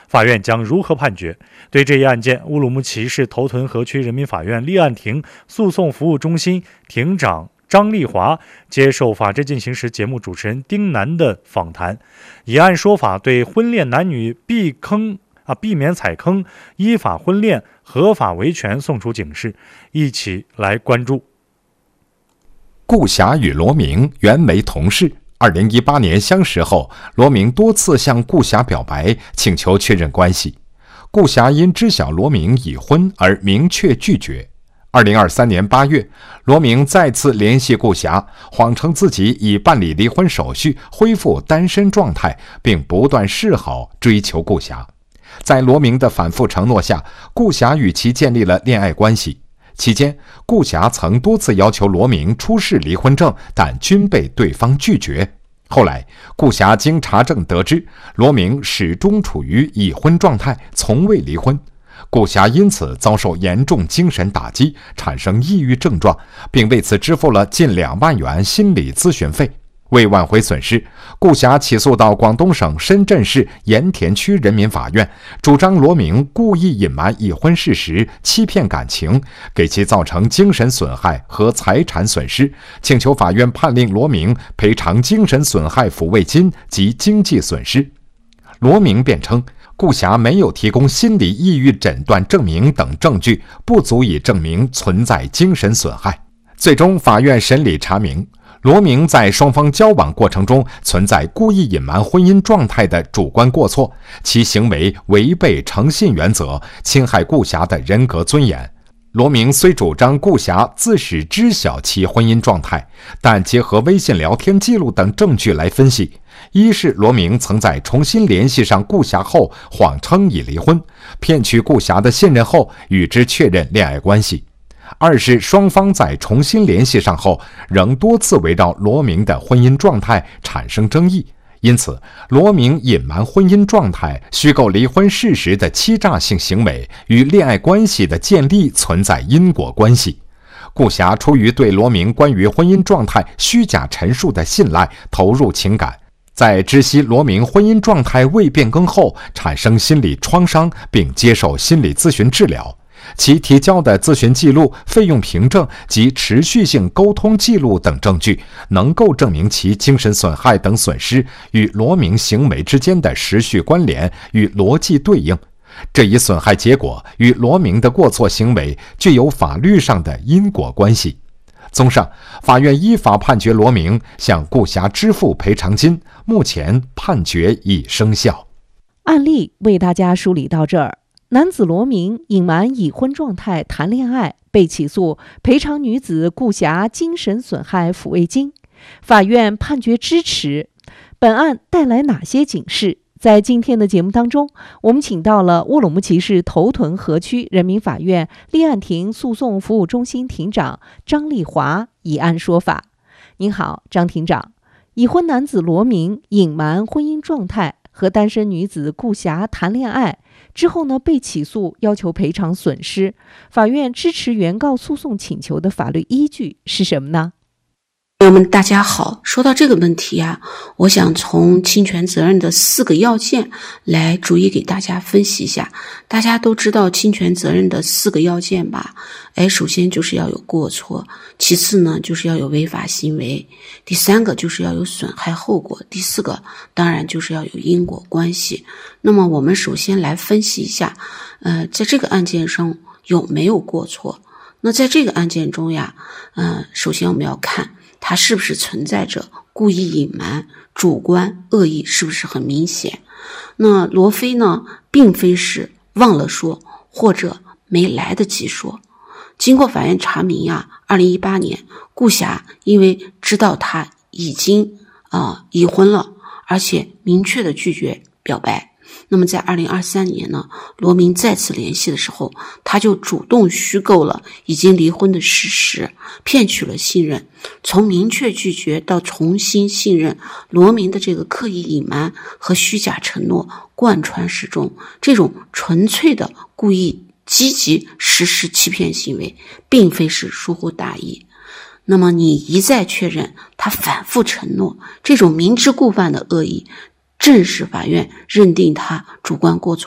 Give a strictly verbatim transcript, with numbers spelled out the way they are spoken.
法院将如何判决？对这一案件，乌鲁木齐市头屯河区人民法院立案庭诉讼服务中心庭长张丽华接受《法治进行时》节目主持人丁楠的访谈，以案说法，对婚恋男女避坑啊避免踩坑、依法婚恋、合法维权送出警示，一起来关注。 顾霞与罗明原为同事，二零一八年相识后，罗明多次向顾霞表白，请求确认关系。顾霞因知晓罗明已婚而明确拒绝。二零二三年八月，罗明再次联系顾霞，谎称自己已办理离婚手续，恢复单身状态，并不断示好追求顾霞。在罗明的反复承诺下，顾霞与其建立了恋爱关系。期间，顾霞曾多次要求罗明出示离婚证，但均被对方拒绝。后来，顾霞经查证得知，罗明始终处于已婚状态，从未离婚。顾霞因此遭受严重精神打击，产生抑郁症状，并为此支付了近两万元心理咨询费。为挽回损失，顾霞起诉到广东省深圳市盐田区人民法院，主张罗明故意隐瞒已婚事实，欺骗感情，给其造成精神损害和财产损失，请求法院判令罗明赔偿精神损害抚慰金及经济损失。罗明辩称，顾霞没有提供心理抑郁诊断证明等证据，不足以证明存在精神损害。最终，法院审理查明，罗明在双方交往过程中存在故意隐瞒婚姻状态的主观过错，其行为违背诚信原则，侵害顾霞的人格尊严。罗明虽主张顾霞自始知晓其婚姻状态，但结合微信聊天记录等证据来分析，一是罗明曾在重新联系上顾霞后谎称已离婚，骗取顾霞的信任后与之确认恋爱关系；二是双方在重新联系上后，仍多次围绕罗明的婚姻状态产生争议，因此罗明隐瞒婚姻状态、虚构离婚事实的欺诈性行为与恋爱关系的建立存在因果关系。顾霞出于对罗明关于婚姻状态虚假陈述的信赖，投入情感，在知悉罗明婚姻状态未变更后，产生心理创伤，并接受心理咨询治疗。其提交的咨询记录、费用凭证及持续性沟通记录等证据，能够证明其精神损害等损失与罗明行为之间的时序关联与逻辑对应。这一损害结果与罗明的过错行为具有法律上的因果关系。综上，法院依法判决罗明向顾霞支付赔偿金，目前判决已生效。 案例为大家梳理到这儿。男子罗明隐瞒已婚状态谈恋爱，被起诉赔偿女子顾霞精神损害抚慰金，法院判决支持。本案带来哪些警示？在今天的节目当中，我们请到了乌鲁木齐市头屯河区人民法院立案庭诉讼服务中心庭长张丽华以案说法。您好，张庭长。已婚男子罗明隐瞒婚姻状态，和单身女子顾霞谈恋爱之后呢，被起诉要求赔偿损失，法院支持原告诉讼请求的法律依据是什么呢？ 朋友们大家好，说到这个问题啊，我想从侵权责任的四个要件来逐一给大家分析一下。大家都知道侵权责任的四个要件吧？哎，首先就是要有过错，其次呢就是要有违法行为，第三个就是要有损害后果，第四个当然就是要有因果关系。那么我们首先来分析一下，呃，在这个案件上有没有过错？那在这个案件中呀，呃，首先我们要看它是不是存在着故意隐瞒、主观恶意是不是很明显。那罗非呢，并非是忘了说或者没来得及说。经过法院查明呀，二零一八年顾霞因为知道他已经啊、呃、已婚了，而且明确的拒绝表白。那么在二零二三年呢，罗明再次联系的时候，他就主动虚构了已经离婚的事实，骗取了信任。从明确拒绝到重新信任，罗明的这个刻意隐瞒和虚假承诺贯穿始终，这种纯粹的故意积极实施欺骗行为，并非是疏忽大意。那么你一再确认，他反复承诺，这种明知故犯的恶意，正是法院认定他主观过错